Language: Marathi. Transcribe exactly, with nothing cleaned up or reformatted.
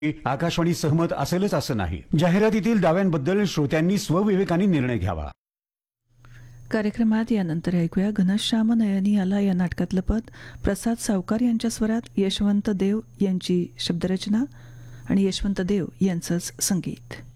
आकाशवाणी सहमत असेलच असं नाही. जाहिरातीतील दाव्यांबद्दल श्रोत्यांनी स्वविवेकाने निर्णय घ्यावा. कार्यक्रमात यानंतर ऐकूया घनश्याम नयनी आला या नाटकातलं पद प्रसाद सावकार यांच्या स्वरात, यशवंत देव यांची शब्दरचना आणि यशवंत देव यांचंच संगीत.